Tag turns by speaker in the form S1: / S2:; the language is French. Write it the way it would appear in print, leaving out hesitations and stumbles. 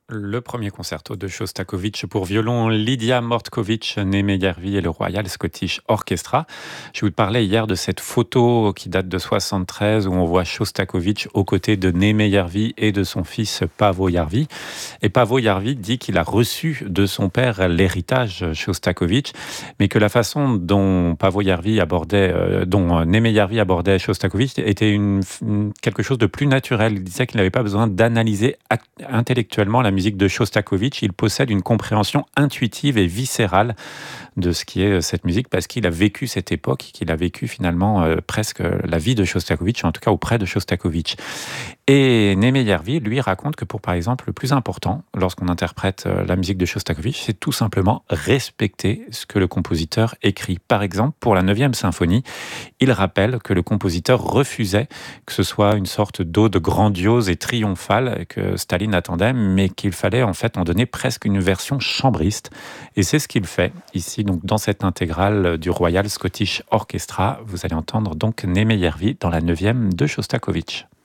S1: Le premier concerto de Shostakovich pour violon, Lydia Mordkovich Nemeyervi et le Royal Scottish Orchestra. Je vous parlais hier de cette photo qui date de 73 où on voit Shostakovich aux côtés de Nemeyervi et de son fils Paavo Järvi. Et Paavo Järvi dit qu'il a reçu de son père l'héritage Shostakovich, mais que la façon dont Paavo Järvi abordait, dont Nemeyervi abordait Shostakovich était quelque chose de plus naturel. Il disait qu'il n'avait pas besoin d'analyser intellectuellement la musique de Shostakovich. Il possède une compréhension intuitive et viscérale de ce qui est cette musique parce qu'il a vécu cette époque, qu'il a vécu finalement presque la vie de Shostakovich, en tout cas auprès de Shostakovich. Et Nemeyervi, lui, raconte que pour, par exemple, le plus important, lorsqu'on interprète la musique de Shostakovich, c'est tout simplement respecter ce que le compositeur écrit. Par exemple, pour la 9e symphonie, il rappelle que le compositeur refusait que ce soit une sorte d'ode grandiose et triomphale que Staline attendait, mais qu'il fallait en fait en donner presque une version chambriste. Et c'est ce qu'il fait ici, donc dans cette intégrale du Royal Scottish Orchestra. Vous allez entendre donc Nemeyervi dans la 9e de Shostakovich.